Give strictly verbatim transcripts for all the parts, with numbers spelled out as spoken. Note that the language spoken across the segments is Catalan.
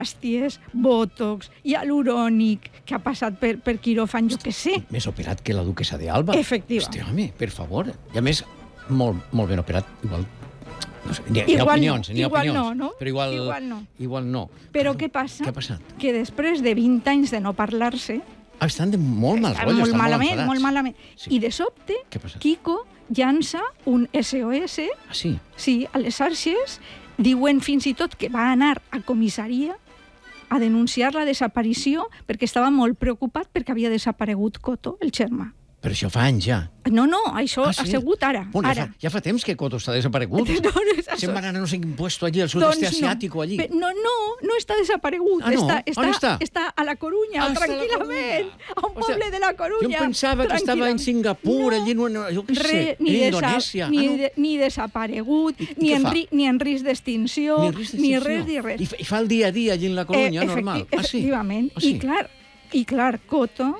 rinoplasties, botox, hialurònic, que ha passat per, per quiròfan, jo què sé. Més operat que la duquesa d'Alba. Efectiva. Hòstia, home, per favor. I a més, molt, molt ben operat, igual... No sé, n'hi ha, Igual opinions, no, n'hi ha igual opinions. no, no? Però igual, Igual no. Igual no. Però què passa? Què ha passat? Que després de vint anys de no parlar-se, Ah, estan de molt mal rotllo, molt estan malament, molt molt malament. Sí. I de sobte, Què ha passat? Kiko llança un S O S, Ah, sí? sí, a les xarxes, diuen fins i tot que va anar a comissaria a denunciar la desaparició perquè estava molt preocupat perquè havia desaparegut Coto, el germà. Però això fa anys ja. No, no, això Ah, ha sí? sigut ara. Bueno, ara. ja, fa, ja fa temps que Coto està desaparegut. No, no és Se'n això. va anar a no sé quin puesto allí, al sud-est Doncs asiàtico, allí. Pe- No, no, no està desaparegut. Ah, no? Està, On està? Està a la Corunya, Ah, està a la tranquil·lament. Corunya. A un Hòstia, poble de la Corunya. Jo em pensava que estava en tranquil·lament. Singapur, No, allí, no, no, jo què sé, Re, ni, en desa- Indonèsia. ni, Ah, no? de, ni desaparegut, I- i ni, què en, fa? ri, ni en risc d'extinció, Ni risc ni d'extinció. res, ni res. I, fa, I fa el dia a dia allí en la Corunya, Eh, efecti- normal. Ah, sí? Efectivament. Ah, sí? I clar, i clar, Coto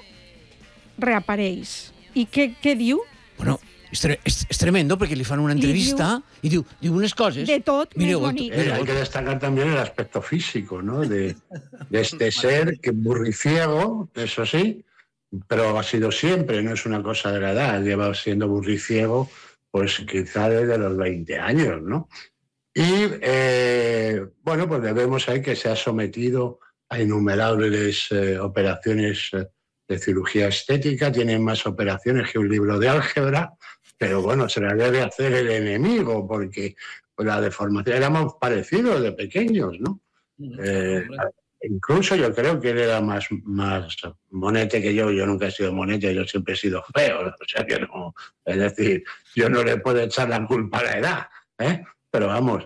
reapareix. I què, què diu? Bueno, és, tre és, és tremendo perquè li fan una entrevista i diu, diu unes coses... De tot, Mireu, més el- bonic. Eh, mireu, hay que destacar también el aspecto físico, ¿no? De, de este ser que burriciego, eso sí, pero ha sido siempre, no es una cosa de la edad, lleva siendo burriciego pues quizá desde los veinte años, ¿no? Y eh, bueno, pues vemos ahí que se ha sometido a innumerables eh, operaciones eh, de cirugía estética, tiene más operaciones que un libro de álgebra, pero bueno, se la debe hacer el enemigo, porque pues, la deformación éramos parecidos de pequeños, ¿no? Eh, incluso yo creo que él era más, más monete que yo, yo nunca he sido monete, yo siempre he sido feo, o sea que no, es decir, yo no le puedo echar la culpa a la edad, ¿eh? Pero vamos,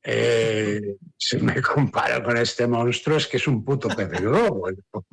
eh, si me comparo con este monstruo es que es un puto pez globo.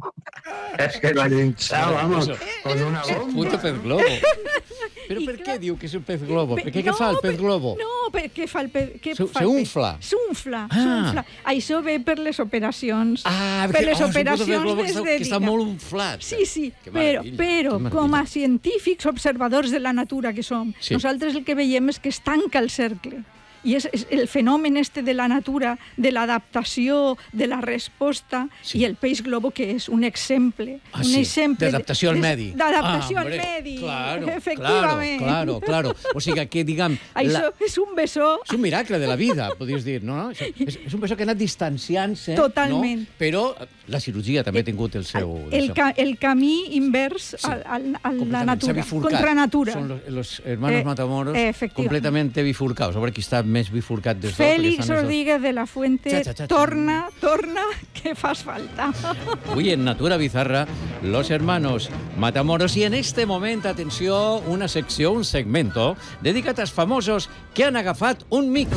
Es que lo han hinchado, vamos, con una bomba. Puto pez globo. Però per què diu que és un pez globo? Per què què no, fa el pez per- globo? No, perquè fa el pez... Què Se- fa se el pez? unfla. S'unfla, Ah. s'unfla. Això ve per les operacions. Ah, per perquè- les oh, és un puto pez operacions globo que està, que està d'estètica. molt inflat. Sí, sí, Que però, meravella, però que com a meravella. científics observadors de la natura que som, Sí. nosaltres el que veiem és que es tanca el cercle. I és, és el fenomen este de la natura, de l'adaptació, de la resposta, Sí. i el peix globo, que és un exemple. Ah, un sí, exemple d'adaptació al de- medi. D'adaptació Ah, al hombre, medi, claro, efectivament. Claro, claro, claro. O sigui que, diguem... Això La... és un bessó. És un miracle de la vida, podries dir, no? Això És, és un peso que ha anat distanciant-se, Totalment. no? Però la cirurgia també ha tingut el seu... El, ca, el camí invers Sí. a, a, a la Completament, natura, s'ha bifurcat. contra natura. Són los, los hermanos Eh, Matamoros efectivament. completament bifurcados. A veure qui està més bifurcat des d'altres. Félix Rodríguez de la Fuente, Cha, cha, cha, cha. torna, torna, que fas falta. Hoy en Natura Bizarra, los hermanos Matamoros. Y en este momento, atenció, una secció, un segmento dedicat als famosos que han agafat un micro.